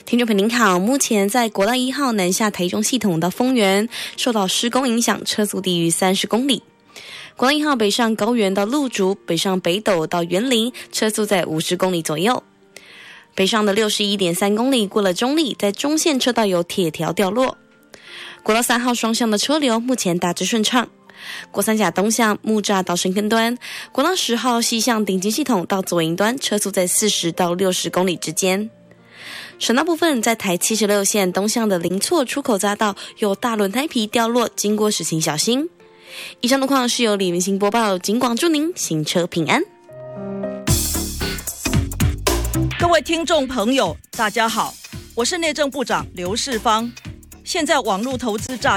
听众朋友您好，目前在国道1号南下台中系统的丰原受到施工影响，车速低于30公里。国道1号北上高原到鹿竹，北上北斗到园林，车速在50公里左右。北上的61.3公里过了中立，在中线车道有铁条掉落。国道3号双向的车流目前大致顺畅。国三甲东向木栅到深坑端，国道10号西向顶级系统到左营端，车速在40到60公里之间。省道部分，在台76线东向的林厝出口匝道有大轮胎皮掉落，经过时请小心。以上路况是由李明星播报，警广祝您行车平安。 各位听众朋友，大家好，我是内政部长刘世芳。现在网络投资诈